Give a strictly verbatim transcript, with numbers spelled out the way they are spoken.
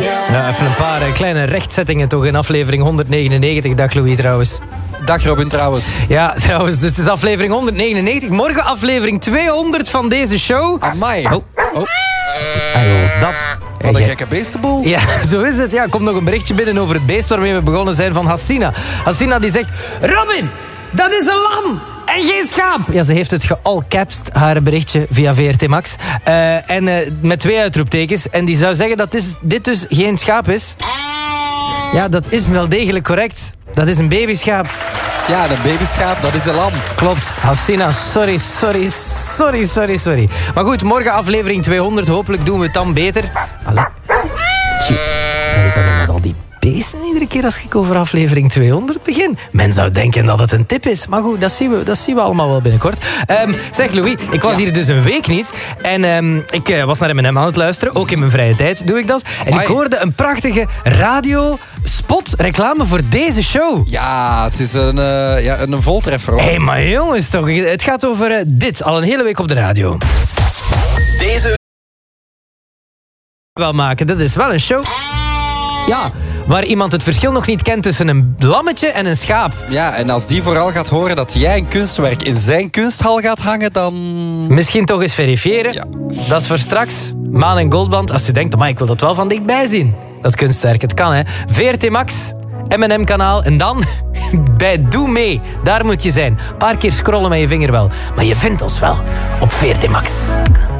Ja, even een paar uh, kleine rechtzettingen toch in aflevering honderdnegenennegentig. Dag Louis trouwens. Dag Robin trouwens. Ja, trouwens, dus het is aflevering honderdnegenennegentig. Morgen aflevering tweehonderd van deze show. Amai. Oh. Oh. Ah, wat was dat? Wat een gekke beestenboel. Ja, zo is het. Ja, er komt nog een berichtje binnen over het beest waarmee we begonnen zijn van Hassina. Hassina die zegt... Robin, dat is een lam en geen schaap. Ja, ze heeft het geallcapst, haar berichtje via V R T Max. Uh, en uh, met twee uitroeptekens. En die zou zeggen dat dit, dit dus geen schaap is. Ja, dat is wel degelijk correct. Dat is een babyschaap. Ja, een babyschaap, dat is een lam. Klopt. Hassina, sorry, sorry, sorry, sorry, sorry. Maar goed, morgen aflevering tweehonderd. Hopelijk doen we het dan beter. Allee. Tjie, wat is dat dan met al die beesten iedere keer als ik over aflevering tweehonderd begin? Men zou denken dat het een tip is. Maar goed, dat zien we, dat zien we allemaal wel binnenkort. Um, zeg Louis, ik was ja. hier dus een week niet. En um, ik uh, was naar M en M aan het luisteren. Ook in mijn vrije tijd doe ik dat. En Amai. ik hoorde een prachtige radiospot, reclame voor deze show. Ja, het is een, uh, ja, een voltreffer. Hé, hey, maar jongens toch. Het gaat over uh, dit. Al een hele week op de radio. Deze... wel maken. Dat is wel een show. Ja, waar iemand het verschil nog niet kent tussen een lammetje en een schaap. Ja, en als die vooral gaat horen dat jij een kunstwerk in zijn kunsthal gaat hangen, dan... Misschien toch eens verifiëren. Ja. Dat is voor straks. Maan en Goldband. Als je denkt, maar ik wil dat wel van dichtbij zien. Dat kunstwerk, het kan hè. V R T Max, M en M kanaal en dan bij Doe Mee. Daar moet je zijn. Een paar keer scrollen met je vinger wel. Maar je vindt ons wel op V R T Max.